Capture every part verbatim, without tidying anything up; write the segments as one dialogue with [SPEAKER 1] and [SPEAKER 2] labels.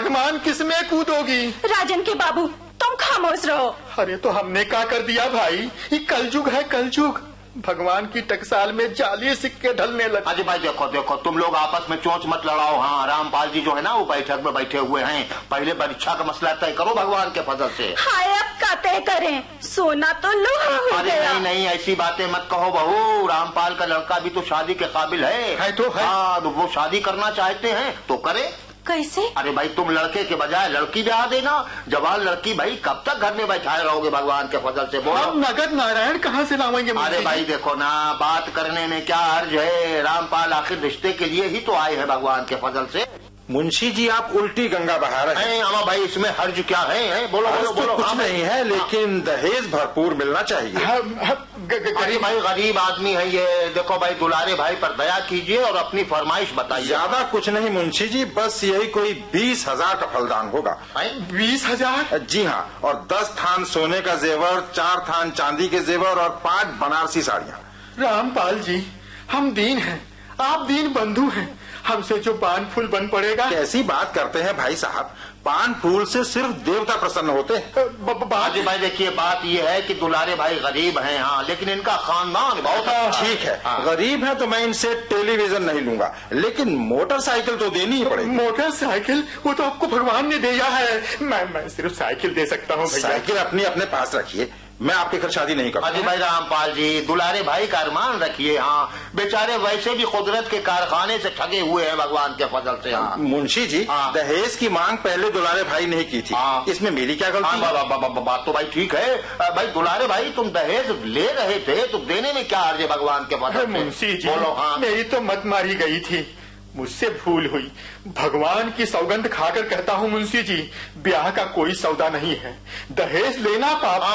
[SPEAKER 1] भगवान किसमें कूदोगी?
[SPEAKER 2] राजन के बाबू तुम खामोश रहो।
[SPEAKER 1] अरे तो हमने क्या कर दिया भाई? ये कलयुग है कलयुग। भगवान की टकसाल में जाली सिक्के ढलने लगे।
[SPEAKER 3] अजय भाई देखो देखो तुम लोग आपस में चोंच मत लड़ाओ। हाँ रामपाल जी जो है ना वो बैठक में बैठे हुए हैं, पहले परीक्षा का मसला तय करो भगवान के फजल से।
[SPEAKER 2] हाय अब क्या तय करें, सोना तो लोहा हो
[SPEAKER 3] अरे
[SPEAKER 2] गया।
[SPEAKER 3] नहीं नहीं ऐसी बातें मत कहो बहू, रामपाल का लड़का भी तो शादी के काबिल है।
[SPEAKER 1] है तो है।
[SPEAKER 3] हाँ तो वो शादी करना चाहते हैं तो करे।
[SPEAKER 2] कैसे?
[SPEAKER 3] अरे भाई तुम लड़के के बजाय लड़की ब्याह देना। जवान लड़की भाई कब तक घर में बैठाए रहोगे भगवान के फजल से? बोलो
[SPEAKER 1] हम नगद नारायण कहाँ से लाएंगे?
[SPEAKER 3] अरे भाई देखो ना बात करने में क्या अर्ज है, रामपाल आखिर रिश्ते के लिए ही तो आए हैं भगवान के फजल से।
[SPEAKER 4] मुंशी जी आप उल्टी गंगा बहा रहे हैं।
[SPEAKER 3] अमा भाई इसमें हर्ज क्या है, है? बोलो बोलो
[SPEAKER 4] तो
[SPEAKER 3] बोलो।
[SPEAKER 4] कुछ
[SPEAKER 3] हाँ,
[SPEAKER 4] नहीं है लेकिन दहेज भरपूर मिलना चाहिए।
[SPEAKER 1] हम, हम, ग, ग,
[SPEAKER 3] अरे भाई गरीब आदमी है ये। देखो भाई दुलारे भाई पर दया कीजिए और अपनी फरमाइश बताइए।
[SPEAKER 4] ज्यादा कुछ नहीं मुंशी जी, बस यही कोई बीस हजार का फलदान होगा।
[SPEAKER 1] बीस हजार?
[SPEAKER 4] जी हाँ, और दस थान सोने का जेवर, चार थान चांदी के जेवर और पांच बनारसी साड़ियाँ।
[SPEAKER 1] रामपाल जी हम दीन हैं, आप दीन बंधु हैं, हमसे जो पान फूल बन पड़ेगा।
[SPEAKER 4] कैसी बात करते हैं भाई साहब, पान फूल से सिर्फ देवता प्रसन्न होते हैं।
[SPEAKER 3] बाजी भाई देखिए बात ये है कि दुलारे भाई गरीब हैं हाँ, लेकिन इनका खानदान बहुत अच्छा।
[SPEAKER 4] ठीक है
[SPEAKER 3] हाँ।
[SPEAKER 4] गरीब है तो मैं इनसे टेलीविजन नहीं लूंगा, लेकिन मोटरसाइकिल तो देनी ही पड़ेगी।
[SPEAKER 1] मोटरसाइकिल? वो तो आपको भगवान ने दिया है, मैं मैं सिर्फ साइकिल दे सकता हूँ।
[SPEAKER 4] साइकिल अपनी अपने पास रखिए, मैं आपके घर शादी नहीं करूँगा।
[SPEAKER 3] अजी भाई रामपाल जी दुलारे भाई का अरमान रखिए। हाँ बेचारे वैसे भी कुदरत के कारखाने से ठगे हुए हैं भगवान के फजल से। हाँ
[SPEAKER 4] मुंशी जी
[SPEAKER 3] हाँ।
[SPEAKER 4] दहेज की मांग पहले दुलारे भाई ने की थी।
[SPEAKER 3] हाँ।
[SPEAKER 4] इसमें मेरी क्या गलती?
[SPEAKER 3] हाँ, बा, बा, बा, बा, बात तो भाई ठीक है। भाई दुलारे भाई तुम दहेज ले रहे थे तो देने में क्या अर्ज है भगवान के फजल से?
[SPEAKER 1] मुंशी जी
[SPEAKER 3] बोलो। हाँ
[SPEAKER 1] मेरी तो मत मारी गई थी, मुझसे भूल हुई। भगवान की सौगंध खाकर कहता हूँ मुंशी जी, ब्याह का कोई सौदा नहीं है, दहेज लेना पाप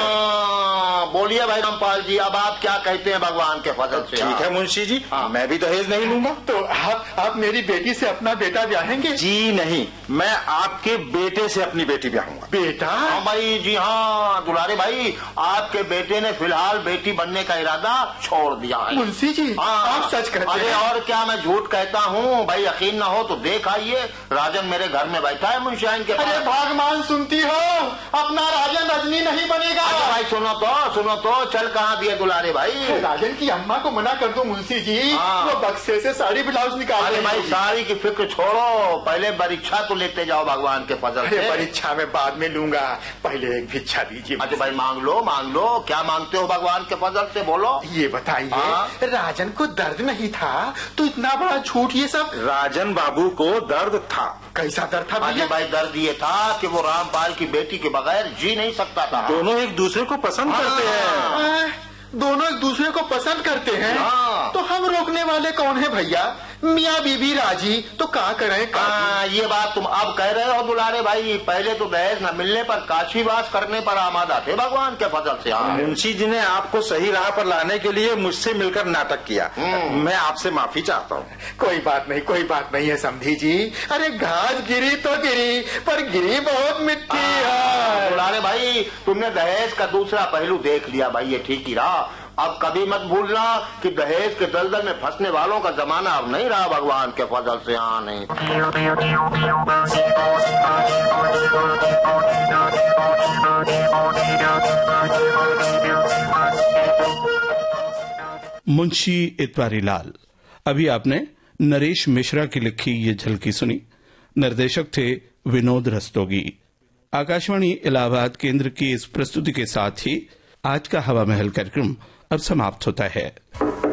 [SPEAKER 1] है।
[SPEAKER 3] बोलिए भाई रामपाल जी अब आप क्या कहते हैं भगवान के फजल से?
[SPEAKER 4] ठीक है मुंशी जी
[SPEAKER 3] हाँ।
[SPEAKER 4] मैं भी दहेज नहीं लूंगा।
[SPEAKER 1] तो आप आप मेरी बेटी से अपना बेटा ब्याहेंगे?
[SPEAKER 4] जी नहीं, मैं आपके बेटे से अपनी बेटी ब्याहूंगा।
[SPEAKER 1] बेटा?
[SPEAKER 3] हाँ भाई जी हाँ दुलारे भाई आपके बेटे ने फिलहाल बेटी बनने का इरादा छोड़ दिया है।
[SPEAKER 1] मुंशी जी आप सच कहते
[SPEAKER 3] अरे
[SPEAKER 1] हैं?
[SPEAKER 3] और क्या मैं झूठ कहता हूँ? भाई यकीन ना हो तो देख आइए, राजन मेरे घर में बैठा है मुंशियाइन के पास।
[SPEAKER 1] अरे भगवान सुनती हो, अपना राजन रजनी नहीं बनेगा।
[SPEAKER 3] अरे भाई सुनो तो सुनो तो चल कहाँ दिए दुलारे भाई?
[SPEAKER 1] राजन की अम्मा को मना कर दो मुंशी जी,
[SPEAKER 3] हाँ।
[SPEAKER 1] वो बक्से से साड़ी ब्लाउज निकाल
[SPEAKER 3] अरे भाई साड़ी की फिक्र छोड़ो, पहले परीक्षा तो लेते जाओ भगवान के फजल से।
[SPEAKER 1] परीक्षा में बाद में लूंगा, पहले एक भिक्षा दीजिए।
[SPEAKER 3] अच्छा भाई मांग लो मांग लो, क्या मांगते हो भगवान के फजल से बोलो।
[SPEAKER 1] ये बताइए
[SPEAKER 3] हाँ?
[SPEAKER 1] राजन को दर्द नहीं था तो इतना बड़ा झूठ ये सब?
[SPEAKER 4] राजन बाबू को दर्द था।
[SPEAKER 1] कैसा दर्द था
[SPEAKER 3] अरे
[SPEAKER 1] भैया?
[SPEAKER 3] भाई दर्द ये था कि वो रामपाल की बेटी के बगैर जी नहीं सकता था।
[SPEAKER 4] दोनों एक दूसरे को पसंद
[SPEAKER 3] हाँ।
[SPEAKER 4] करते हैं।
[SPEAKER 1] आ, दोनों एक दूसरे को पसंद करते हैं।
[SPEAKER 3] हाँ।
[SPEAKER 1] तो हम रोकने वाले कौन है भैया? मियाँ बीबी राजी तो क्या करें?
[SPEAKER 3] हाँ ये बात तुम अब कह रहे हो दुलारे भाई, पहले तो दहेज न मिलने पर काशीवास करने पर आमादा थे भगवान के फजल से। हाँ
[SPEAKER 4] मुंशी जी ने आपको सही राह पर लाने के लिए मुझसे मिलकर नाटक किया, मैं आपसे माफी चाहता हूँ।
[SPEAKER 1] कोई बात नहीं कोई बात नहीं है समधी जी। अरे घास गिरी तो गिरी पर गिरी बहुत मिट्टी है।
[SPEAKER 3] दुलारे भाई तुमने दहेज का दूसरा पहलू देख लिया भाई, ये ठीक ही रहा। अब कभी मत भूलना कि दहेज के दलदल में फंसने वालों का जमाना अब नहीं रहा भगवान के फजल से। हाँ नहीं
[SPEAKER 5] मुंशी इतवारी लाल। अभी आपने नरेश मिश्रा की लिखी ये झलकी सुनी। निर्देशक थे विनोद रस्तोगी। आकाशवाणी इलाहाबाद केंद्र की इस प्रस्तुति के साथ ही आज का हवा महल कार्यक्रम अब समाप्त होता है।